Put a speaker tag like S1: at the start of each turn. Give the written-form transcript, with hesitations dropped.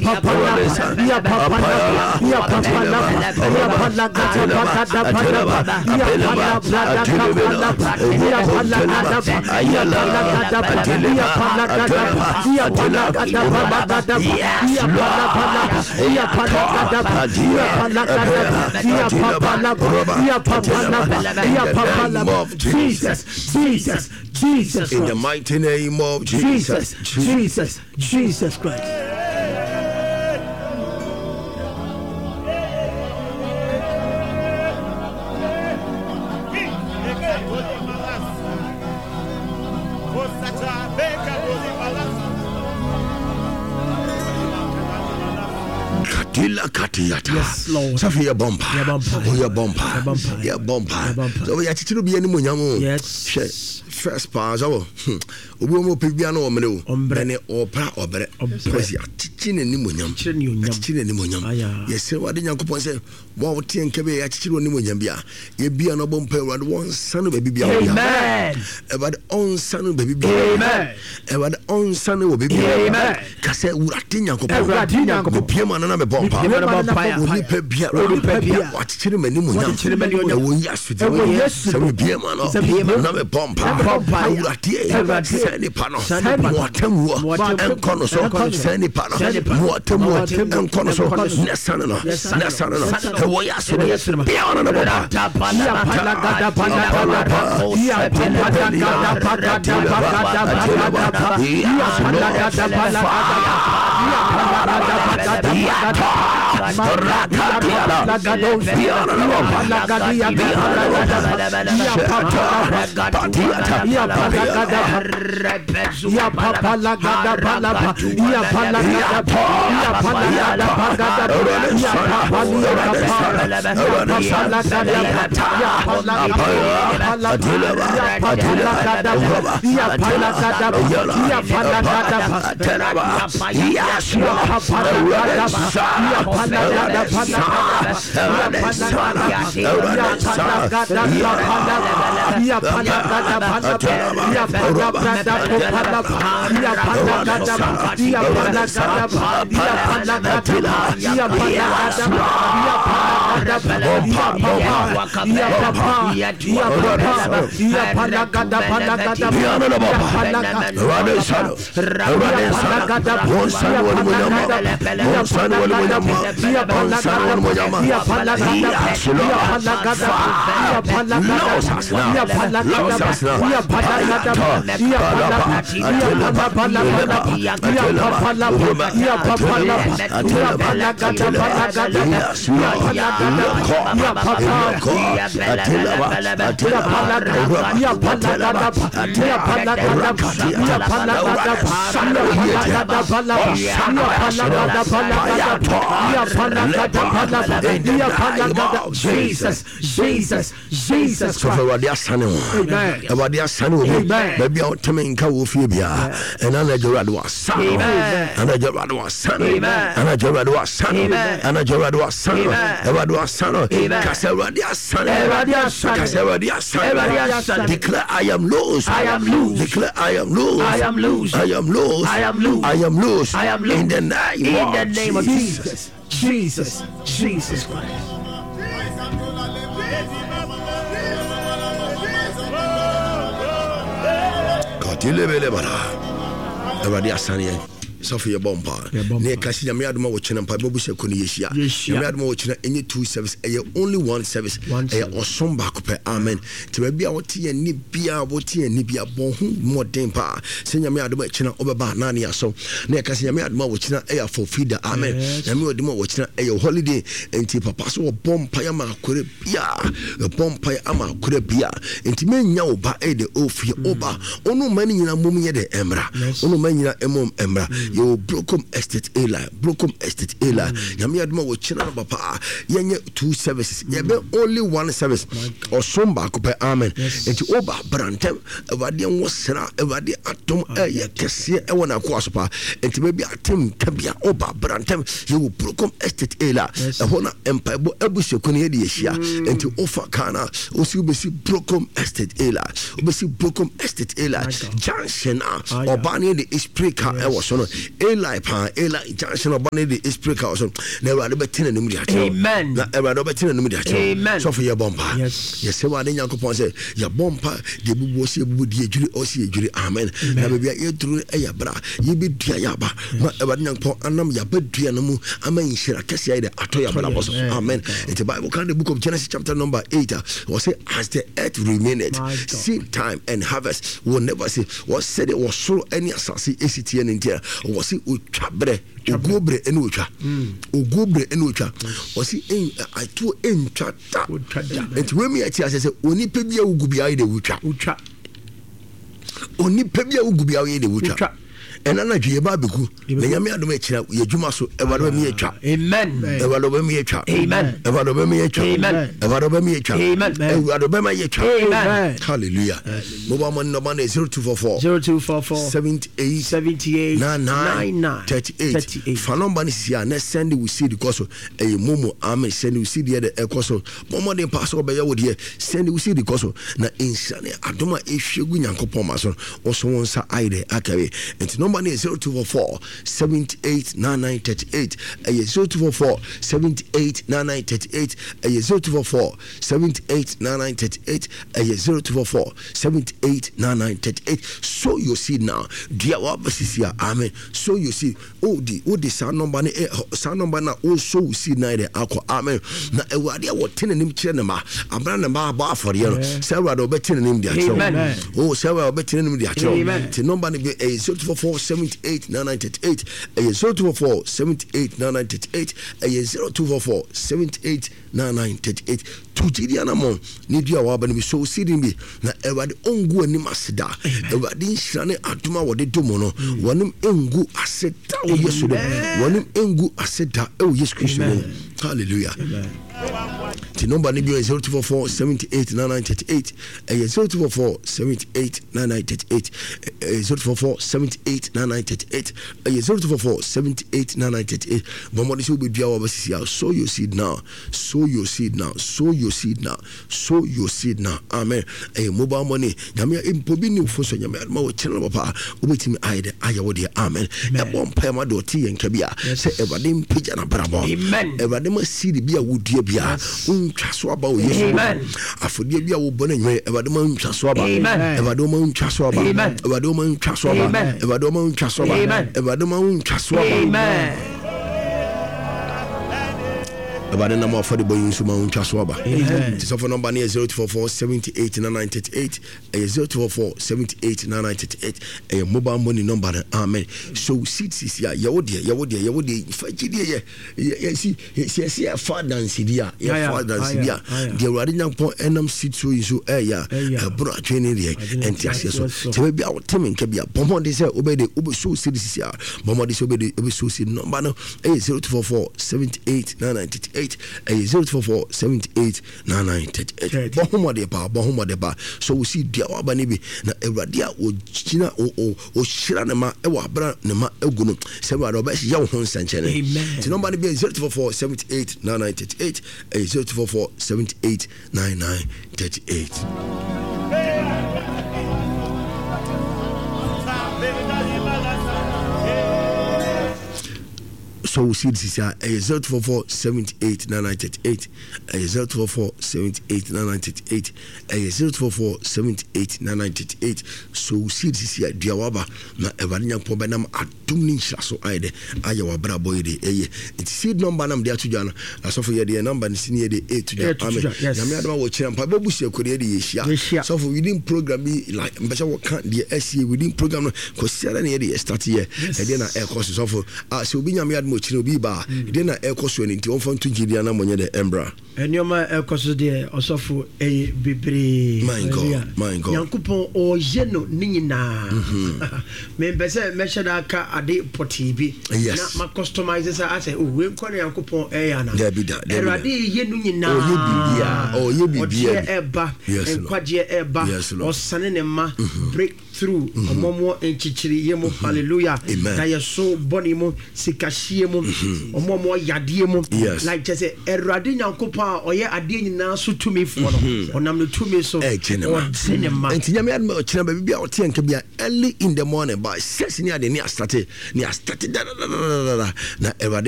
S1: Jesus
S2: in the mighty name of Jesus.
S1: Jesus Christ.
S2: Yes, Lord. So your bumper. So we are to be any money.
S1: Yes.
S2: First pass. We won't be an omeno. Bene or pra or better. Because you are teaching any money. Teaching any money. Yes, sir. What did you say? Wow, Tian Kabe at Chironimia. You be an bumper and one son of baby.
S1: Amen.
S2: About own son of baby.
S1: Amen.
S2: About own son of baby.
S1: Amen.
S2: Kase Uratina Copa. Piema and a bumper. Only Pebia. What Chiriman? We yes with you. Yes, so we be a man of a bumper. Sandy Pano, Watermore, and Conoso, Sandy Pano, Watermore, and Conoso, Nessanano, the way I said, beyond the
S1: Ya papa la gada palapa, ya pala gada pa, ya pala gada pagada, ya papa la gada pa, ya papa la gada pa, ya pala gada, ya pala gada, ya pala gada, ya Jesus Christ. Baby, I'll tell me in Kawufibia, and I let you ride was son, and I just ride was son, and I just ride was son, and I just ride was son, Evadua's son, Caseradia son, declare I am loose, declare I am loose, in the name of Jesus Christ. Sophia Bomba, near Cassia Miadma watching and Pabu Seconia, Miadma watching any two service, only one service, or some back per amen. To be our tea and Nibia, Nibia, Bon, more temper, Senior Miadma watching over Banania, so near Cassia Miadma watching air for feeder, amen. And we were watching a holiday and Tipa so bomb Payama could be a bomb Payama could be a intimate now by the Ophia Oba, ono many in a mummy the Emra, ono many in a emom Emra. You Brocom Estate Eli, Yami Admo with China Papa, Yanya 2 services, Yabe only 1 service, or Somba Coupe Amen, and to Oba Brantem, Evadian was Sena, Evadi Atom, Cassia, Ewana Quaspa, and to maybe Atom Cabia Oba Brantem, you Brocom Estate Eli, a Hona Empire, Ebusi Conedia, and to offer Kana, Osubisi Brocom Estate Eli, Obisi Brocom Estate Eli, Jansen, or Barney the Isprika, I was on. Eli pa Eli junction obane the spirit house na Awurade betina no mu dia cho amen na Awurade betina no mu dia cho so for your bompa yes say wa de Nyankopon say ya bompa de bubu osi bubu di ejuri osi ejuri amen na bia ye duru ya bra ye be dua ya ba ma Awurade Nyankopon anam ya ba dua no mu ama inshira kese ya de ato ya bra boso amen. The Bible can the book of Genesis chapter number 8 was say as the earth remaineth seed time and harvest will never say was said it was so any asasi ACT and India was it utwabre ogobre ene otwa ogobre ene otwa was it I to entwa and when me ati say oni pe bia ugu bia de utwa oni pe bia ugu bia de utwa and ana dwe ba beku na nyame adom akira ye dwuma so ewado me atwa amen ewado ba me atwa amen ewado ba me atwa amen ewado ba me atwa amen ewado ba me atwa amen hallelujah mobile money number 0244 78 99 38 fa number ni sia na send we see the course e momo amen send we see the course momo de pass go be ya wo de send we see the course na insane adoma ehwegu Nyankopon ma so oso wonsa aide akawe enti number is 0244 789938 0244 789938 0244 789938 0244 789938 so you see now dear wabasisia amen so you see the sound number na also see now the akọ amen na ewade wo tenenim kire ne ma abra ne ma ba afore no se ewade wo betenenim dia kire oh se ewade wo betenenim dia kire the number is 0244 789938 0244 789938 0244 789938 tujidi anamo ni dia wa ba ni so sidi bi na ewade ongu anim aseda ewade nhyirane adoma wode domo no wonim engu aseda o Yesu do wonim engu aseda o Yesu Kristo hallelujah the number ni bi 0244 789938 0244 789938 0244 789938 0244 789938 bomodi so be dia wa ba sisia so you see now so you see now so you see now so you see now amen mobile money nyame impobi ni fo so nyame ma wo channel papa obetimi aide ayawo de amen e bom pa ma do ti yenka bia se ebade mpija na brabo amen ebade ma sidi bia wudie bia untwa so aba o Yesu afodie bia wo bona nwe ebade ma untwa so aba ebade ma untwa so aba ebade ma untwa so aba ebade ma untwa so aba ebade ma untwa so aba amen about the number for the boy in Suma Chaswaba. It's of a number near 0244 789938 0244 789938 a mobile money number. Amen. So seats is ya Yawodia Fajidia. See a father and Sidia, father and Sidia. The Radina point enam seat so is so a brought training and Tiasia. So maybe our team in Kabia. Bomon they say obey the Uber so cities. Bomon disobey the Uber so city number 0244 789938 0244 789938 Bohoma de ba so we see dia wa bani bi na ewradia o china o shira ne ma e wa bra ne ma egunu se wa do ba ya ho nsanche ne the number be 0244 789938 0244 789938 so we see this is 0244 789938 0244 789938 0244 789938 so we see this is diawaba na evanya po benam adum ni so aide ayawa bra boy de it seed number nam dia tujana so for the number ni senior de 8 tujana amen na me adama wo kire mpa bebu sie kode de yeshia so for within program be like mbeja wo kan de SCA within program no ko siara na de start here e de na air course so for so obi nyame admo chino bi ba de na air course ni nti on fa ntu gidia na monye de embra
S2: enioma air course de osofo bebre
S1: my god
S2: Yankopon o jeno ninyina me bese me sheda ka ade poti bi na ma customize sa ase we ko na Yankopon ya na erade yenu nyina o ye bibia eba enkwaje eba osane ne ma breakthrough omomo enchichiri yemo hallelujah na yeso boni mo sikashie mo mu omo yade mu like just say Erade Nyankopɔn ɔyɛ ade nyina so tumi fo no onam no tumi so cinema
S1: entinyame adma ochina ba bibia ote enka bia early in the morning by 6 ni ade ni start na Erade